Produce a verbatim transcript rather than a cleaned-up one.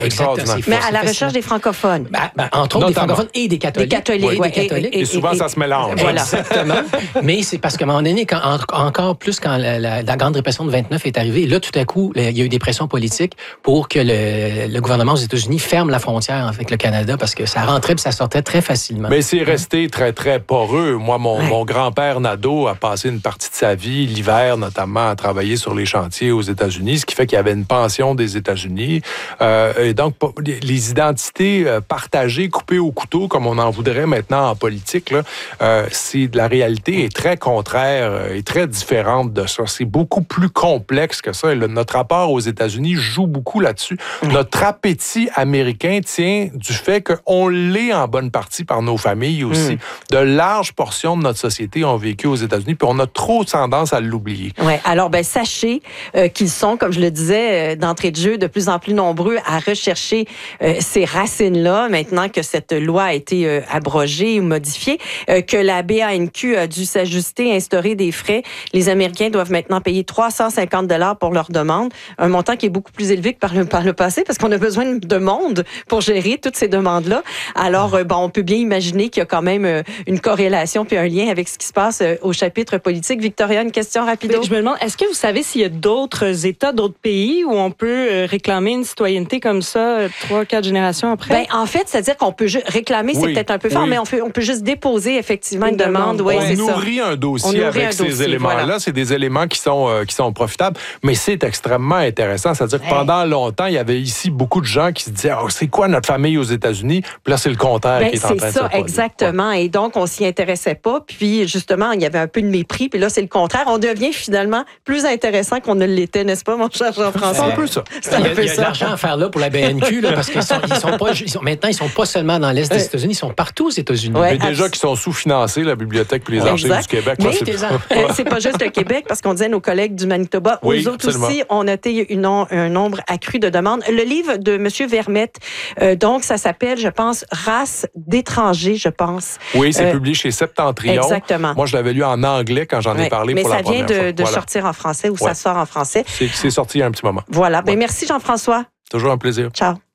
Exactement. Mais à la recherche des francophones. Ben, ben, entre autres, Notamment. des francophones et des catholiques. Des catholiques, oui, ouais, des catholiques. Et, et, et souvent, et, ça se mélange. Voilà. Exactement. Mais c'est parce qu'à un moment donné, quand, encore plus quand la, la, la grande répression de vingt-neuf est arrivée, là, tout à coup, il y a eu des pressions politiques pour que le, le gouvernement aux États-Unis ferme la frontière avec le Canada parce que ça rentrait et ça sortait très facilement. Mais c'est resté très, très poreux. Moi, mon, ouais. mon grand-père Nadeau a passé une partie de sa vie, l'hiver notamment, à travailler sur les chantiers aux États-Unis, ce qui fait qu'il y avait une pension des États-Unis. Euh, et donc, les identités partagées, coupées au couteau, comme on en voudrait maintenant en politique, là, euh, c'est, la réalité est très contraire et très différente de ça. C'est beaucoup plus complexe que ça. Et le, notre rapport aux États-Unis joue beaucoup là-dessus. Mmh. Notre appétit américain tient du fait qu'on l'est en bonne partie par nos familles aussi. Mmh. De larges portions de notre société ont vécu aux États-Unis, puis on a trop tendance à l'oublier. Oui, alors ben sachez euh, qu'ils sont, comme je le disais, euh, d'entrée de jeu, de plus en plus nombreux à rechercher euh, ces racines-là, maintenant que cette loi a été euh, abrogée ou modifiée, euh, que la B A N Q a dû s'ajuster, instaurer des frais. Les Américains doivent maintenant payer trois cent cinquante dollars pour leur demande, un montant qui est beaucoup plus élevé que par le, par le passé, parce qu'on a besoin de monde pour gérer toutes ces demandes-là. Alors, euh, bon, on peut bien imaginer qu'il y a quand même euh, une corrélation puis un lien avec ce qui se passe euh, au chapitre politique. Victoria, une question rapide. Je me demande, est-ce que vous savez s'il y a d'autres États, d'autres pays où on peut réclamer une citoyenneté comme ça trois, quatre générations après? Ben, en fait, c'est-à-dire qu'on peut ju- réclamer, oui, c'est peut-être un peu fort, oui. mais on, fait, on peut juste déposer effectivement une, une demande. demande. Oui, on c'est nourrit ça. un dossier nourrit avec un ces dossier, éléments-là. voilà. C'est des éléments qui sont, euh, qui sont profitables, mais c'est extrêmement intéressant. C'est-à-dire que pendant longtemps, il y avait ici beaucoup de gens qui se disaient oh, « c'est quoi notre famille aux États-Unis? » Puis là, c'est le contraire Ben, qui est en train c'est de se ça, produire. exactement. Ouais. Et donc, on s'y intéressait pas. Puis, justement, il y avait un peu de mépris. Puis là, c'est le contraire. On devient finalement plus intéressant qu'on ne l'était, n'est-ce pas, mon cher Jean-François? C'est un peu ça. C'est un il y a, peu il y a ça. de l'argent à faire là pour la B A N Q, là, parce qu'ils sont, ils sont pas, ils sont, maintenant, ils sont pas seulement dans l'Est des Ouais. États-Unis, ils sont partout aux États-Unis. Ouais. Mais déjà qu'ils sont sous-financés, la Bibliothèque et les Archives Exact. du Québec. Mais là, c'est... euh, c'est pas juste le Québec, parce qu'on disait nos collègues du Manitoba, Oui, aux autres absolument. aussi, on a noté une, un nombre accru de demandes. Le livre de M. Vermette, euh, donc, ça s'appelle, je pense, Race d'étrangers, je pense. Oui, c'est Euh, publié chez Septentrion. Exactement. Moi, je l'avais lu en anglais quand j'en ai Ouais. parlé Mais pour ça la première vient de, fois. de Voilà. sortir en français ou Ouais. ça sort en français. C'est, c'est sorti il y a un petit moment. Voilà. Ben, Ouais. merci Jean-François. Toujours un plaisir. Ciao.